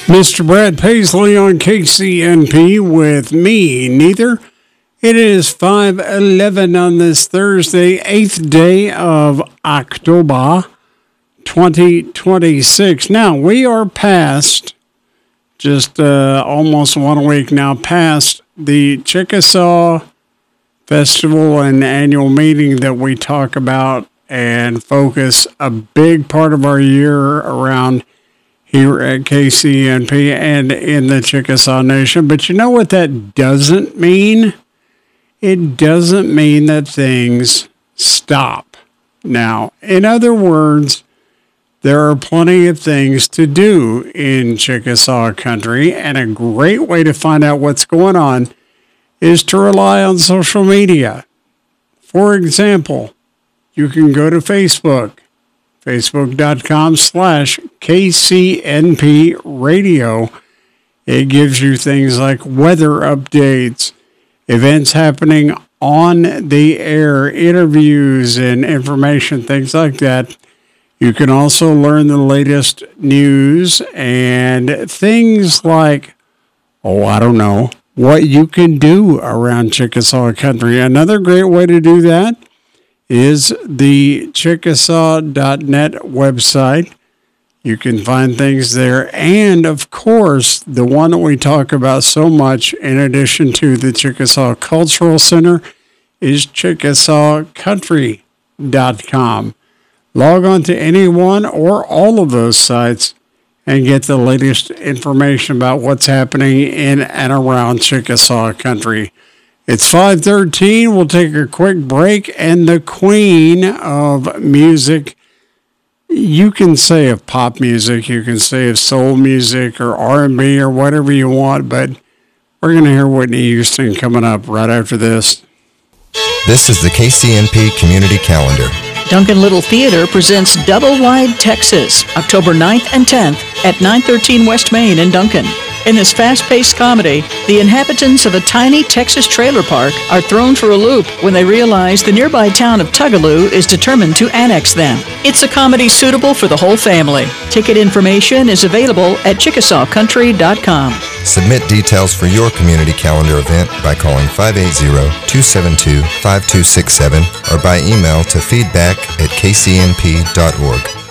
Mr. Brad Paisley on KCNP with me, neither. It is 5:11 on this Thursday, 8th day of October 2026. Now, we are past, just almost 1 week now, past the Chickasaw Festival and annual meeting that we talk about and focus a big part of our year around here at KCNP and in the Chickasaw Nation. But you know what that doesn't mean? It doesn't mean that things stop. Now, in other words, there are plenty of things to do in Chickasaw country, and a great way to find out what's going on is to rely on social media. For example, you can go to Facebook. Facebook.com/KCNP Radio. It gives you things like weather updates, events happening on the air, interviews and information, things like that. You can also learn the latest news and things like, what you can do around Chickasaw country. Another great way to do that is the Chickasaw.net website. You can find things there. And, of course, the one that we talk about so much, in addition to the Chickasaw Cultural Center, is ChickasawCountry.com. Log on to any one or all of those sites and get the latest information about what's happening in and around Chickasaw country. It's 5:13. We'll take a quick break, and the queen of music, you can say of pop music, you can say of soul music or R&B or whatever you want, but we're going to hear Whitney Houston coming up right after this. This is the KCNP Community Calendar. Duncan Little Theater presents Double Wide Texas, October 9th and 10th at 913 West Main in Duncan. In this fast-paced comedy, the inhabitants of a tiny Texas trailer park are thrown for a loop when they realize the nearby town of Tugaloo is determined to annex them. It's a comedy suitable for the whole family. Ticket information is available at ChickasawCountry.com. Submit details for your community calendar event by calling 580-272-5267 or by email to feedback@kcnp.org.